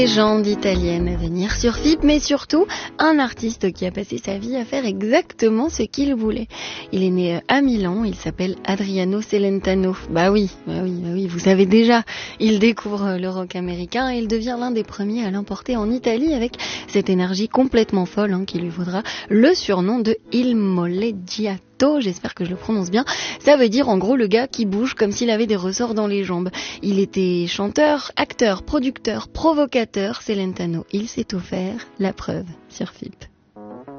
Légende italienne à venir sur FIP, mais surtout un artiste qui a passé sa vie à faire exactement ce qu'il voulait. Il est né à Milan, il s'appelle Adriano Celentano. Bah oui, vous savez déjà, il découvre le rock américain et il devient l'un des premiers à l'importer en Italie avec cette énergie complètement folle qui lui vaudra le surnom de Il Moleggiato. J'espère que je le prononce bien. Ça veut dire en gros le gars qui bouge comme s'il avait des ressorts dans les jambes. Il était chanteur, acteur, producteur, provocateur. Celentano, il s'est offert, la preuve sur FIP.